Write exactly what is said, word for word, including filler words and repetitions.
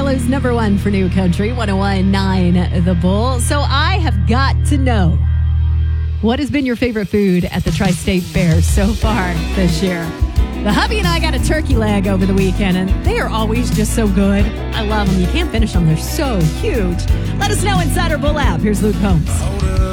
Monticello's number one for New Country, one oh one point nine The Bull. So I have got to know, what has been your favorite food at the Tri-State Fair so far this year? The hubby and I got a turkey leg over the weekend, and they are always just so good. I love them. You can't finish them. They're so huge. Let us know inside our Bull app. Here's Luke Combs.